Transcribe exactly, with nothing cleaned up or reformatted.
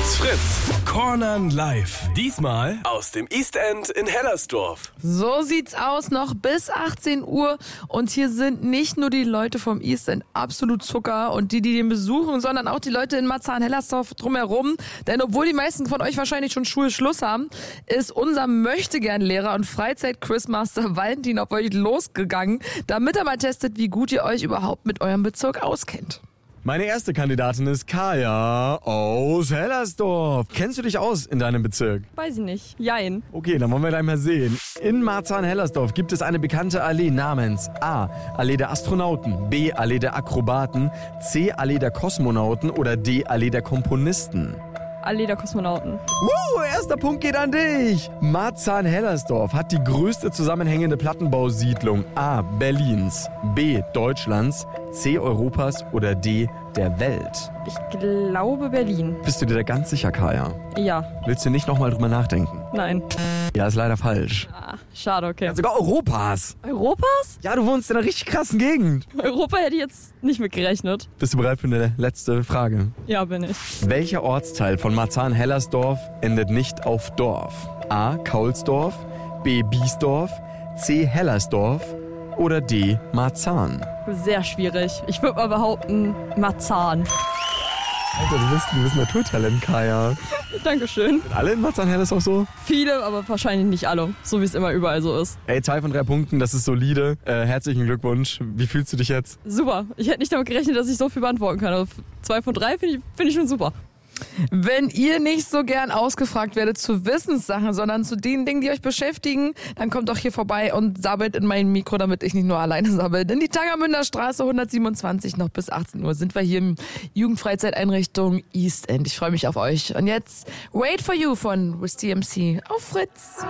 It's Fritz. Cornern live. Diesmal aus dem East End in Hellersdorf. So sieht's aus, noch bis achtzehn Uhr. Und hier sind nicht nur die Leute vom East End absolut Zucker und die, die den besuchen, sondern auch die Leute in Marzahn-Hellersdorf drumherum. Denn obwohl die meisten von euch wahrscheinlich schon Schulschluss haben, ist unser Möchtegern-Lehrer und Freizeit-Quizmaster Valentin auf euch losgegangen, damit er mal testet, wie gut ihr euch überhaupt mit eurem Bezirk auskennt. Meine erste Kandidatin ist Kaya aus Hellersdorf. Kennst du dich aus in deinem Bezirk? Weiß ich nicht. Jein. Okay, dann wollen wir gleich mal sehen. In Marzahn-Hellersdorf gibt es eine bekannte Allee namens A. Allee der Astronauten, B. Allee der Akrobaten, C. Allee der Kosmonauten oder D. Allee der Komponisten. Allee der Kosmonauten. Uh, erster Punkt geht an dich. Marzahn-Hellersdorf hat die größte zusammenhängende Plattenbausiedlung A. Berlins, B. Deutschlands, C. Europas oder D. der Welt. Ich glaube Berlin. Bist du dir da ganz sicher, Kaya? Ja. Willst du nicht nochmal drüber nachdenken? Nein. Ja, ist leider falsch. Ah, schade, okay. Ja, sogar Europas. Europas? Ja, du wohnst in einer richtig krassen Gegend. Europa hätte ich jetzt nicht mitgerechnet. Bist du bereit für eine letzte Frage? Ja, bin ich. Welcher Ortsteil von Marzahn-Hellersdorf endet nicht auf Dorf? A. Kaulsdorf, B. Biesdorf, C. Hellersdorf oder D. Marzahn? Sehr schwierig. Ich würde mal behaupten, Marzahn. Alter, du bist, du bist Naturtalent, Kaya. Dankeschön. Sind alle in Marzahn-Hellersdorf so? Viele, aber wahrscheinlich nicht alle. So wie es immer überall so ist. Ey, zwei von drei Punkten, das ist solide. Äh, herzlichen Glückwunsch. Wie fühlst du dich jetzt? Super. Ich hätte nicht damit gerechnet, dass ich so viel beantworten kann. Also zwei von drei finde ich, find ich schon super. Wenn ihr nicht so gern ausgefragt werdet zu Wissenssachen, sondern zu den Dingen, die euch beschäftigen, dann kommt doch hier vorbei und sabbelt in mein Mikro, damit ich nicht nur alleine sabbel. In die Tangermünder Straße hundertsiebenundzwanzig, noch bis achtzehn Uhr sind wir hier im Jugendfreizeiteinrichtung East End. Ich freue mich auf euch. Und jetzt Wait for You von Wiz D M C auf Fritz.